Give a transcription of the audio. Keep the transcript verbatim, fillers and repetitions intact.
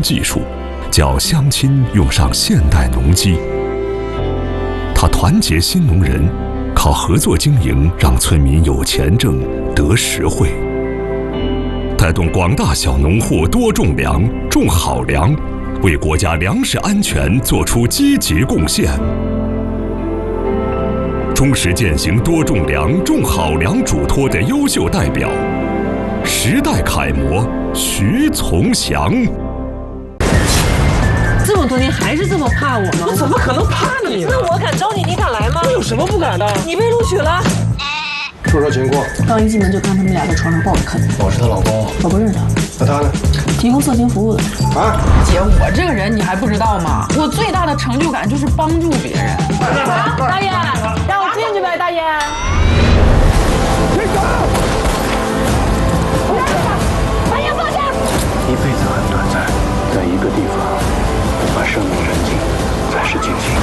新技术，叫乡亲用上现代农机。他团结新农人，靠合作经营让村民有钱挣、得实惠，带动广大小农户多种粮、种好粮，为国家粮食安全作出积极贡献。忠实践行多种粮、种好粮嘱托的优秀代表，时代楷模徐从祥。 这么多年还是这么怕我吗？ 我怎么可能怕你呢？ 那我敢招你，你敢来吗？ 我有什么不敢的？ 你被录取了。 说说情况。 刚一进门就看他们俩在床上抱着啃。 我是她老公。 我不认识他。 那他呢？ 提供色情服务的。 啊？ 姐，我这个人你还不知道吗？我最大的成就感就是帮助别人。 大爷，让我进去呗，大爷。 别走！ 大爷放下！ 一辈子很短暂，在一个地方，把生命燃尽，才是尽情。